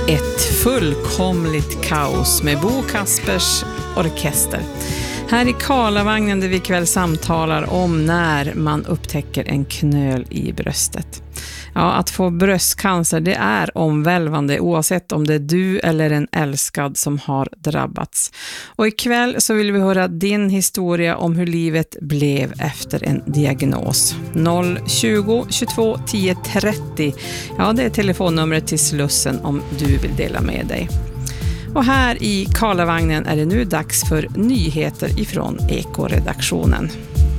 Ett fullkomligt kaos med Bo Kaspers orkester. Här i Karlavagnen där vi ikväll samtalar om när man upptäcker en knöl i bröstet. Ja, att få bröstcancer, det är omvälvande oavsett om det är du eller en älskad som har drabbats. Och ikväll så vill vi höra din historia om hur livet blev efter en diagnos. 020 22 10 30. Ja, det är telefonnumret till Slussen om du vill dela med dig. Och här i Karlavagnen är det nu dags för nyheter ifrån Eko-redaktionen.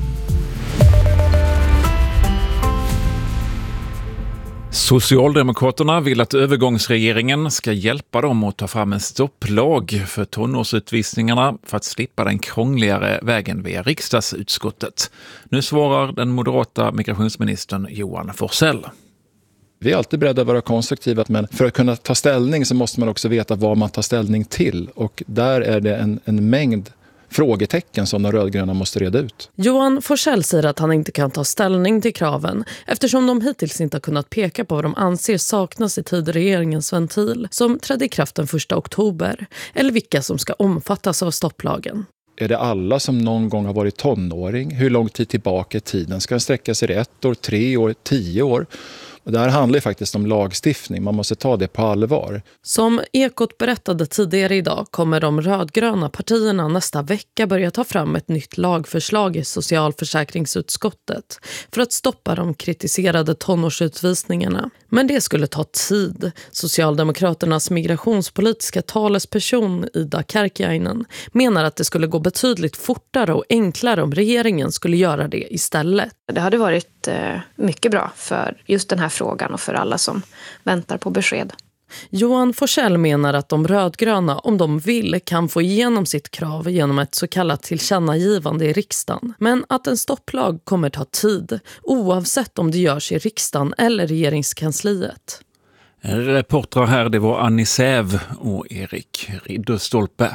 Socialdemokraterna vill att övergångsregeringen ska hjälpa dem att ta fram en stopplag för tonårsutvisningarna för att slippa den krångligare vägen via riksdagsutskottet. Nu svarar den moderata migrationsministern Johan Forssell. Vi är alltid beredda att vara konstruktiva, men för att kunna ta ställning så måste man också veta vad man tar ställning till. Och där är det en mängd frågetecken som de rödgröna måste reda ut. Johan Forssell säger att han inte kan ta ställning till kraven eftersom de hittills inte har kunnat peka på vad de anser saknas i regeringens ventil som trädde i kraft den 1 oktober eller vilka som ska omfattas av stopplagen. Är det alla som någon gång har varit tonåring? Hur lång tid tillbaka i tiden? Ska den sträcka sig 1 år, 3 år, 10 år? Och det här handlar ju faktiskt om lagstiftning. Man måste ta det på allvar. Som Ekot berättade tidigare idag kommer de rödgröna partierna nästa vecka börja ta fram ett nytt lagförslag i socialförsäkringsutskottet för att stoppa de kritiserade tonårsutvisningarna. Men det skulle ta tid. Socialdemokraternas migrationspolitiska talesperson Ida Kärkiainen menar att det skulle gå betydligt fortare och enklare om regeringen skulle göra det istället. Det hade varit mycket bra för just den här frågan och för alla som väntar på besked. Johan Forssell menar att de rödgröna, om de vill, kan få igenom sitt krav genom ett så kallat tillkännagivande i riksdagen. Men att en stopplag kommer ta tid, oavsett om det görs i riksdagen eller regeringskansliet. Reportrar här, det var Annie Säv och Erik Ridderstolpe.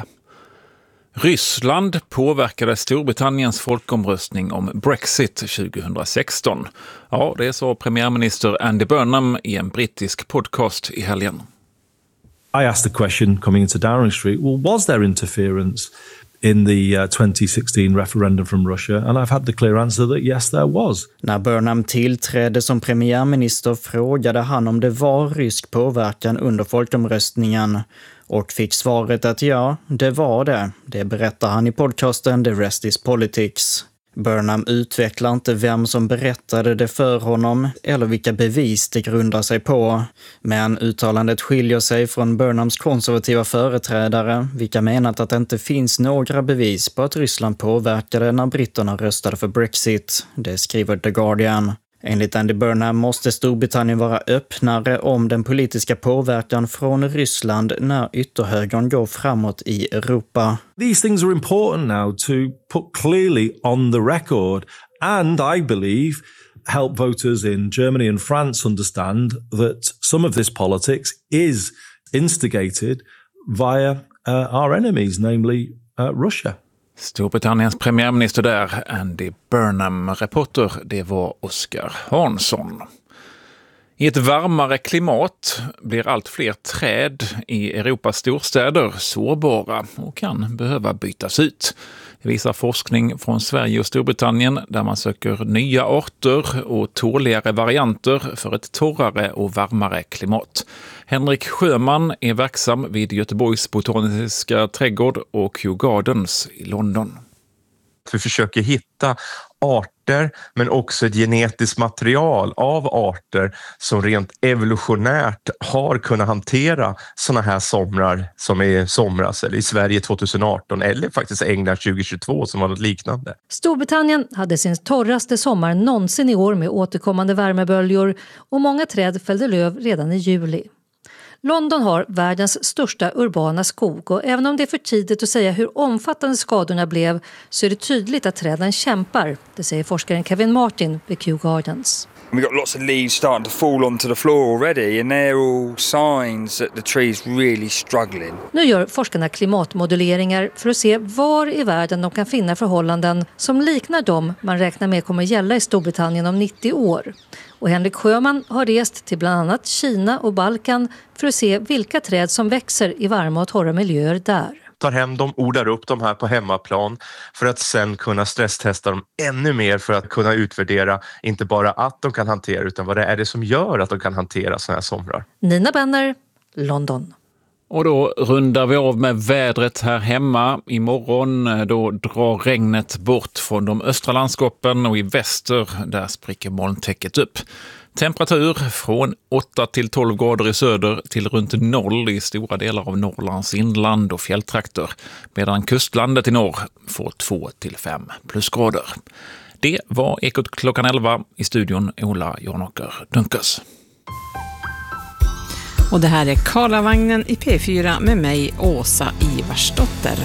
Ryssland påverkade Storbritanniens folkomröstning om Brexit 2016. Ja, det sa premiärminister Andy Burnham i en brittisk podcast i helgen. I asked the question coming into Downing Street, well, was there interference in the 2016 referendum from Russia? And I've had the clear answer that yes, there was. När Burnham tillträdde som premiärminister frågade han om det var rysk påverkan under folkomröstningen och fick svaret att ja, det var det. Det berättar han i podcasten The Rest is Politics. Burnham utvecklar inte vem som berättade det för honom eller vilka bevis det grundar sig på. Men uttalandet skiljer sig från Burnhams konservativa företrädare, vilka menat att det inte finns några bevis på att Ryssland påverkade när britterna röstade för Brexit. Det skriver The Guardian. Enligt Andy Burnham måste Storbritannien vara öppnare om den politiska påverkan från Ryssland när ytterhögern går framåt i Europa. These things are important now to put clearly on the record and I believe help voters in Germany and France understand that some of this politics is instigated via our enemies, namely Russia. Storbritanniens premiärminister där, Andy Burnham. Reporter, det var Oskar Hansson. I ett varmare klimat blir allt fler träd i Europas storstäder sårbara och kan behöva bytas ut. Det visar forskning från Sverige och Storbritannien där man söker nya arter och tåligare varianter för ett torrare och varmare klimat. Henrik Sjöman är verksam vid Göteborgs botaniska trädgård och Kew Gardens i London. Vi försöker hitta arter men också ett genetiskt material av arter som rent evolutionärt har kunnat hantera såna här somrar som är somras eller i Sverige 2018 eller faktiskt England 2022 som var något liknande. Storbritannien hade sin torraste sommar någonsin i år med återkommande värmeböljor och många träd fällde löv redan i juli. London har världens största urbana skog och även om det är för tidigt att säga hur omfattande skadorna blev så är det tydligt att träden kämpar, det säger forskaren Kevin Martin vid Kew Gardens. We've got lots of leaves starting to fall onto the floor already, and they're all signs that the tree's really struggling. Nu gör forskarna klimatmodelleringar för att se var i världen de kan finna förhållanden som liknar dem man räknar med kommer gälla i Storbritannien om 90 år. Och Henrik Sjöman har rest till bland annat Kina och Balkan för att se vilka träd som växer i varma och torra miljöer där. Tar hem dem, odlar upp dem här på hemmaplan för att sen kunna stresstesta dem ännu mer för att kunna utvärdera inte bara att de kan hantera utan vad det är det som gör att de kan hantera såna här somrar. Nina Benner, London. Och då rundar vi av med vädret här hemma. Imorgon då drar regnet bort från de östra landskapen och i väster där spricker molntäcket upp. Temperatur från 8 till 12 grader i söder till runt 0 i stora delar av Norrlands inland och fjälltrakter, medan kustlandet i norr får 2 till 5 plusgrader. Det var Ekot klockan 11, i studion Ola Jonåker Dunkers. Och det här är Karlavagnen i P4 med mig, Åsa Ivarsdotter.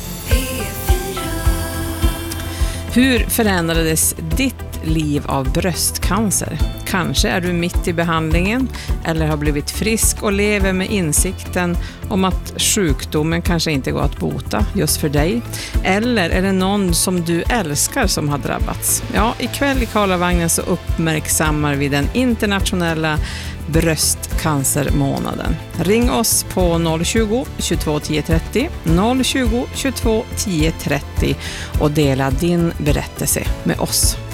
Hur förändrades ditt liv av bröstcancer? Kanske är du mitt i behandlingen eller har blivit frisk och lever med insikten om att sjukdomen kanske inte går att bota just för dig. Eller är det någon som du älskar som har drabbats? Ja, ikväll i Karlavagnen så uppmärksammar vi den internationella bröstcancermånaden. Ring oss på 020 22 10 30, 020 22 10 30 och dela din berättelse med oss.